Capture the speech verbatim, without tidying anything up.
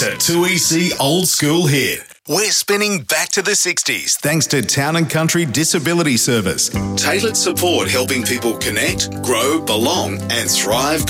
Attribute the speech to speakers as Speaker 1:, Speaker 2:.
Speaker 1: a two E C old school hit. We're spinning back to the sixties thanks to Town and Country Disability Service. Tailored support helping people connect, grow, belong and thrive